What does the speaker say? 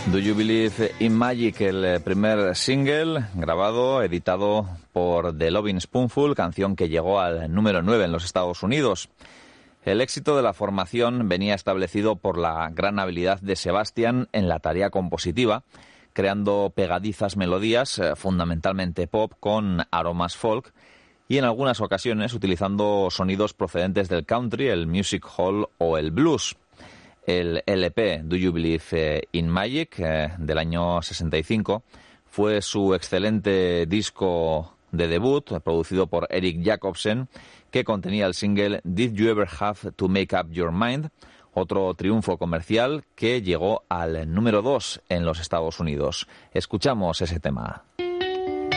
Do You Believe in Magic, el primer single grabado, editado por The Lovin' Spoonful, canción que llegó al número 9 en los Estados Unidos. El éxito de la formación venía establecido por la gran habilidad de Sebastian en la tarea compositiva, creando pegadizas melodías, fundamentalmente pop, con aromas folk, y en algunas ocasiones utilizando sonidos procedentes del country, el music hall o el blues. El LP Do You Believe in Magic del año 65 fue su excelente disco de debut, producido por Eric Jacobsen, que contenía el single Did You Ever Have to Make Up Your Mind, otro triunfo comercial que llegó al número 2 en los Estados Unidos. Escuchamos ese tema.